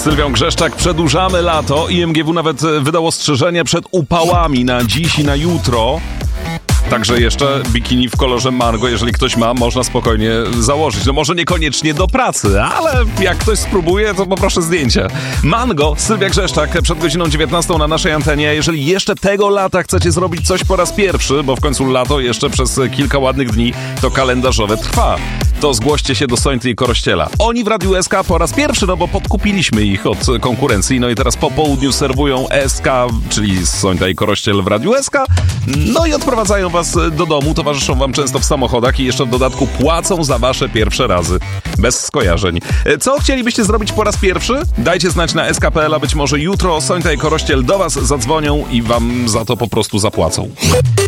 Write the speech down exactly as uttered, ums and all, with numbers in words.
Sylwią Grzeszczak przedłużamy lato. I M G W nawet wydało ostrzeżenie przed upałami na dziś i na jutro. Także jeszcze bikini w kolorze mango, jeżeli ktoś ma, można spokojnie założyć. No może niekoniecznie do pracy, ale jak ktoś spróbuje, to poproszę zdjęcie. Mango, Sylwia Grzeszczak przed godziną dziewiętnastą na naszej antenie. Jeżeli jeszcze tego lata chcecie zrobić coś po raz pierwszy, bo w końcu lato jeszcze przez kilka ładnych dni to kalendarzowe trwa, to zgłoście się do Sońty i Korościela. Oni w Radiu S K po raz pierwszy, no bo podkupiliśmy ich od konkurencji, no i teraz po południu serwują S K, czyli Sońta i Korościel w Radiu S K, no i odprowadzają was do domu, towarzyszą wam często w samochodach i jeszcze w dodatku płacą za wasze pierwsze razy. Bez skojarzeń. Co chcielibyście zrobić po raz pierwszy? Dajcie znać na S K kropka P L, a być może jutro Sońta i Korościel do was zadzwonią i wam za to po prostu zapłacą.